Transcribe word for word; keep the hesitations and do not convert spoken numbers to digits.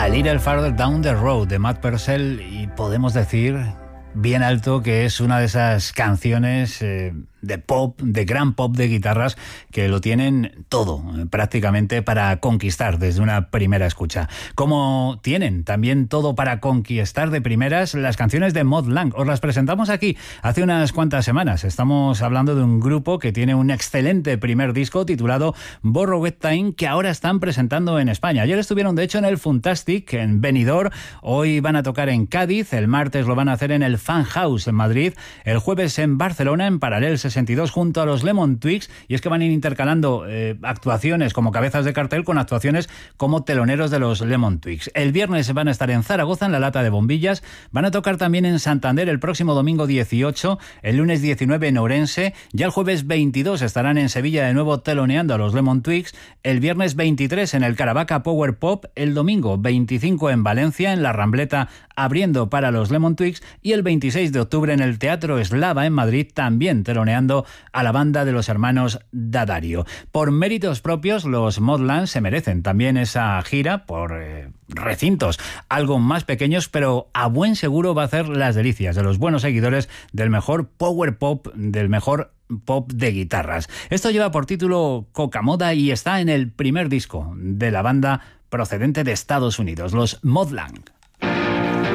A Little Farther Down the Road de Matt Purcell, y podemos decir bien alto que es una de esas canciones eh, de pop, de gran pop de guitarras que lo tienen todo eh, prácticamente para conquistar desde una primera escucha. Como tienen también todo para conquistar de primeras las canciones de Mod Lang. Os las presentamos aquí hace unas cuantas semanas. Estamos hablando de un grupo que tiene un excelente primer disco titulado Borrowed Time, que ahora están presentando en España. Ayer estuvieron de hecho en el Funtastic en Benidorm, hoy van a tocar en Cádiz, el martes lo van a hacer en el Fan House en Madrid, el jueves en Barcelona en Paralel sesenta y dos junto a los Lemon Twigs, y es que van a ir intercalando eh, actuaciones como cabezas de cartel con actuaciones como teloneros de los Lemon Twigs. El viernes van a estar en Zaragoza en la Lata de Bombillas, van a tocar también en Santander el próximo domingo dieciocho, el lunes diecinueve en Ourense, ya el jueves veintidós estarán en Sevilla de nuevo teloneando a los Lemon Twigs, el viernes veintitrés en el Caravaca Power Pop, el domingo veinticinco en Valencia en la Rambleta abriendo para los Lemon Twigs, y el veintiséis de octubre en el Teatro Eslava en Madrid también teloneando a la banda de los hermanos D'Addario. Por méritos propios los Mod Lang se merecen también esa gira por eh, recintos algo más pequeños, pero a buen seguro va a hacer las delicias de los buenos seguidores del mejor power pop, del mejor pop de guitarras. Esto lleva por título Coca Moda y está en el primer disco de la banda procedente de Estados Unidos, los Mod Lang.